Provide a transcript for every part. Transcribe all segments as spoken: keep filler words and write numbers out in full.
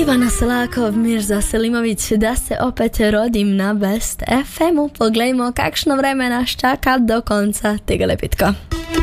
Ivana Selakov, Mirza Selimović, da se opet rodim na Best ef emu. Poglejmo, kakšno vreme nas čaka do konca tega lepetka.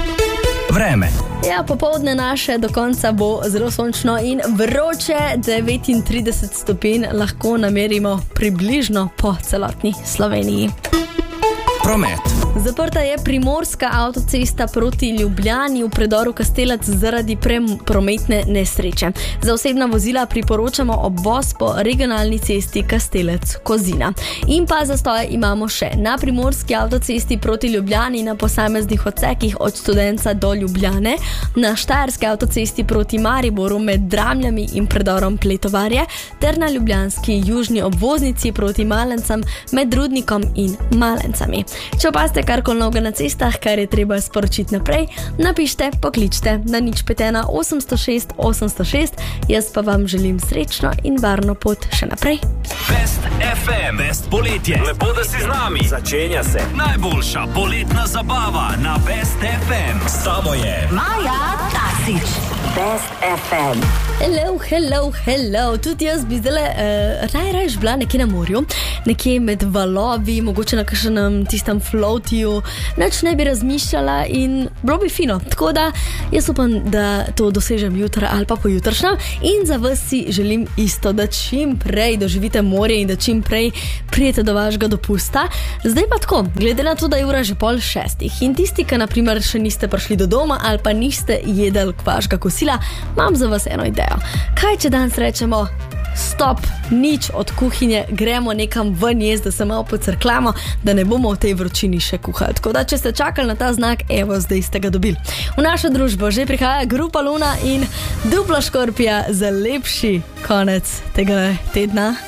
Vreme. Ja, popoldne naše do konca bo zelo sončno in vroče, devetintrideset stopinj lahko namerimo približno po celotni Sloveniji. Promet. Zaprta je primorska avtocesta proti Ljubljani v predoru Kastelec zaradi pre- prometne nesreče. Za osebna vozila priporočamo obvoz po regionalni cesti Kastelec-Kozina. In pa zastoj imamo še na primorski avtocesti proti Ljubljani na posameznih odsekih od Studenca do Ljubljane, na štajerski avtocesti proti Mariboru med Dramljami in predorom Pletovarje ter na ljubljanski južni obvoznici proti Malencem med Rudnikom in Malencami. Če opazite karkoli novega na cestah, kar je treba sporočiti naprej, napište, pokličte na nič pet ena osemsto šest osemsto šest. Jaz pa vam želim srečno in varno pot še naprej. Best ef em, Best poletje. Lepo, da si z nami. Začenja se najboljša poletna zabava na Best ef em. S tabo je Maja Tasić. Best ef em. Hello, hello, hello. Tudi jaz bi zdaj uh, raj-rajš bila nekje na morju, nekje med valovi, mogoče na kakšnem tistem floatiju, nič ne bi razmišljala in bilo bi fino. Tako da jaz upam, da to dosežem jutra ali pa pojutrašnjem in za vas si želim isto, da čim prej doživite morje in da čim prej prijete do vašega dopusta. Zdaj pa tako, glede na to, da je ura že pol šestih in tisti, ki na primer še niste prišli do doma ali pa niste jedli vašega kosila, imam za vas eno idejo. Kaj če danes rečemo stop, nič od kuhinje, gremo nekam ven jesti, da se malo pocrklamo, da ne bomo v tej vročini še kuhali. Tako da, če ste čakali na ta znak, evo, zdaj ste ga dobili. V našo družbo že prihaja Grupa Luna in Dupla Škorpija za lepši konec tega tedna.